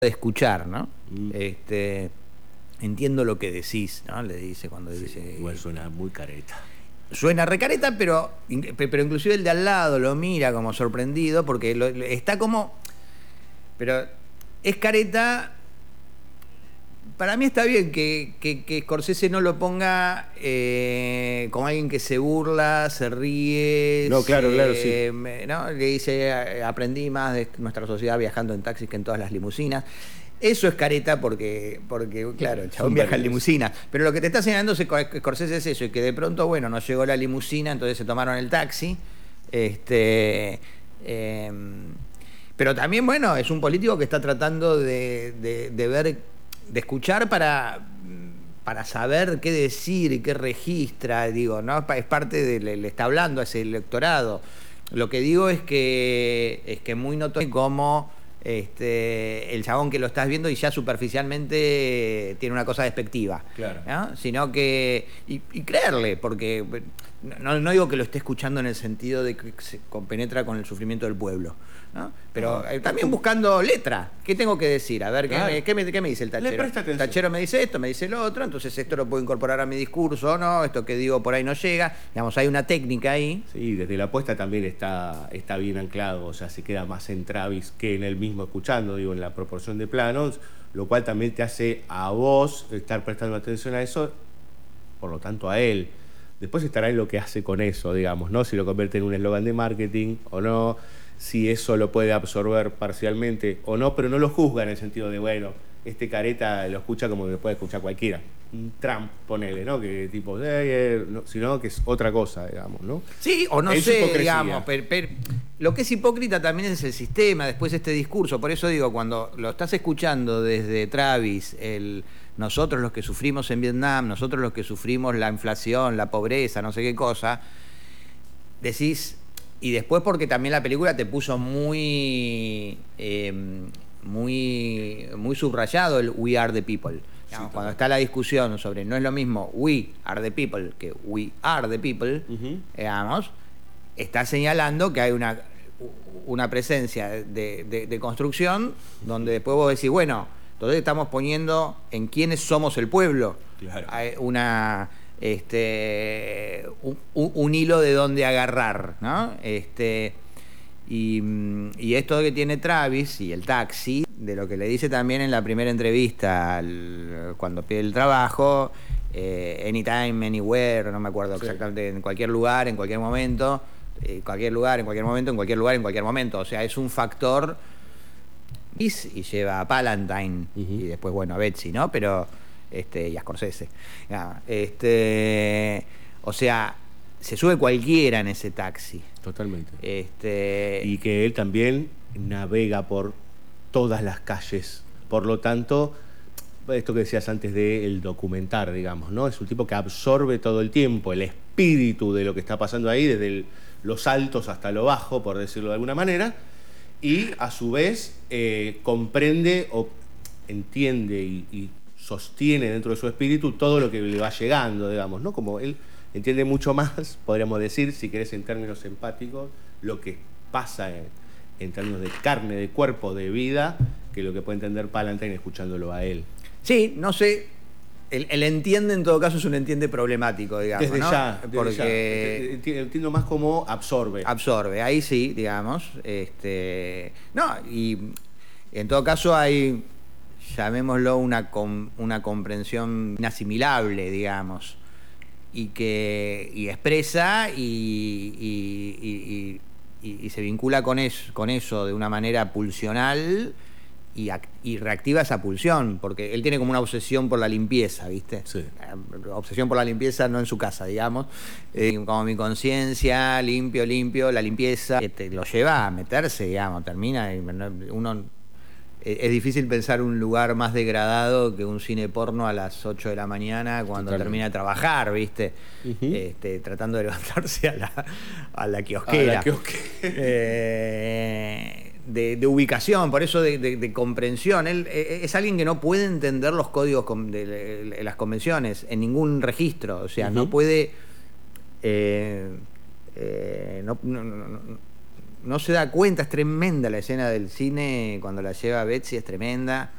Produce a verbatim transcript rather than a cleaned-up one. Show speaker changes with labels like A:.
A: de escuchar, ¿no?
B: Mm.
A: Este, entiendo lo que decís, ¿no? Le dice cuando
B: Sí,
A: dice...
B: igual suena muy careta.
A: Suena recareta, pero, pero inclusive el de al lado lo mira como sorprendido porque lo, está como... Pero es careta... Para mí está bien que, que, que Scorsese no lo ponga eh, como alguien que se burla, se ríe.
B: No, claro,
A: se,
B: claro, sí.
A: ¿no? Le dice, aprendí más de nuestra sociedad viajando en taxis que en todas las limusinas. Eso es careta porque, porque claro, el chabón viaja en limusina. Pero lo que te está señalando Scorsese es eso, y que de pronto, bueno, no llegó la limusina, entonces se tomaron el taxi. Este... Eh, pero también, bueno, es un político que está tratando de, de, de ver... de escuchar para, para saber qué decir y qué registra, digo, ¿no? Es parte de, le, le está hablando a ese electorado. Lo que digo es que es que muy notorio como este, el chabón que lo estás viendo y ya superficialmente tiene una cosa despectiva.
B: Claro.
A: ¿No? Sino que. Y, y creerle, porque no, no digo que lo esté escuchando en el sentido de que se compenetra con el sufrimiento del pueblo, ¿no? Pero eh, también buscando letra. ¿Qué tengo que decir? A ver, ¿qué,
B: Claro.
A: me, qué, me, ¿qué me dice el tachero?
B: Le presta atención.
A: El tachero me dice esto, me dice lo otro, entonces esto lo puedo incorporar a mi discurso o no, esto que digo por ahí no llega. Digamos, hay una técnica ahí.
B: Sí, desde la apuesta también está, está bien anclado, o sea, se queda más en Travis que en él mismo escuchando, digo, en la proporción de planos, lo cual también te hace a vos estar prestando atención a eso, por lo tanto a él. Después estará en lo que hace con eso, digamos, ¿no? Si lo convierte en un eslogan de marketing o no, si eso lo puede absorber parcialmente o no, pero no lo juzga en el sentido de, bueno, este careta lo escucha como que puede escuchar cualquiera. Un Trump, ponele, ¿no? Que tipo, eh, eh, no, sino que es otra cosa, digamos, ¿no?
A: Sí, o no
B: Es
A: sé,
B: hipocresía.
A: digamos, pero, pero lo que es hipócrita también es el sistema, después este discurso. Por eso digo, cuando lo estás escuchando desde Travis, el nosotros los que sufrimos en Vietnam, nosotros los que sufrimos la inflación, la pobreza, no sé qué cosa, decís, y después porque también la película te puso muy, eh, muy, muy subrayado el We Are the People. Digamos,
B: Sí,
A: cuando está la discusión sobre no es lo mismo We Are the People que We Are the People,
B: Uh-huh.
A: digamos, está señalando que hay una, una presencia de, de, de construcción donde después vos decís, bueno, entonces estamos poniendo en quiénes somos el pueblo.
B: Claro.
A: Hay una... Este, un, un hilo de donde agarrar, ¿no? Este, y, y esto que tiene Travis y el taxi, de lo que le dice también en la primera entrevista al, cuando pide el trabajo, eh, anytime, anywhere, no me acuerdo
B: Sí.
A: exactamente, en cualquier lugar, en cualquier momento, eh, cualquier lugar, en cualquier momento, en cualquier lugar, en cualquier momento. O sea, es un factor y lleva a Palantine
B: Uh-huh.
A: y después, bueno, a Betsy, ¿no? Pero este, y a Scorsese. Ya, este, o sea, se sube cualquiera en ese taxi.
B: Totalmente.
A: Este,
B: Y que él también navega por todas las calles. Por lo tanto, esto que decías antes del documentar, digamos, ¿no? Es un tipo que absorbe todo el tiempo el espíritu de lo que está pasando ahí, desde el, los altos hasta lo bajo, por decirlo de alguna manera, y a su vez eh, comprende o entiende y, y sostiene dentro de su espíritu todo lo que le va llegando, digamos, ¿no? Como él entiende mucho más, podríamos decir, si querés en términos empáticos, lo que pasa en, en términos de carne, de cuerpo, de vida, que lo que puede entender Palantine escuchándolo a él.
A: sí, no sé. El, el entiende en todo caso es un entiende problemático, digamos,
B: Desde
A: ¿no?
B: ya, desde
A: Porque
B: ya. Enti- Entiendo más cómo absorbe.
A: absorbe, ahí sí, digamos. Este, no, y en todo caso hay, llamémoslo, una, com, una comprensión inasimilable, digamos, y que y expresa y, y, y, y, y se vincula con eso, con eso de una manera pulsional y, y reactiva esa pulsión, porque él tiene como una obsesión por la limpieza, ¿viste?
B: Sí.
A: Obsesión por la limpieza no en su casa, digamos. Eh, como mi conciencia, limpio, limpio, la limpieza, eh, te lo lleva a meterse, digamos, termina, y uno... Es difícil pensar un lugar más degradado que un cine porno a las ocho de la mañana cuando
B: Totalmente.
A: termina de trabajar, ¿viste?
B: Uh-huh.
A: Este, tratando de levantarse a la, a la kiosquera.
B: A la kiosquera.
A: Eh, de, de ubicación, por eso de, de, de comprensión. Él eh, es alguien que no puede entender los códigos de, de, de las convenciones en ningún registro. O sea, uh-huh. no puede... Eh, eh, no, no, no, no se da cuenta, es tremenda la escena del cine cuando la lleva Betsy, es tremenda.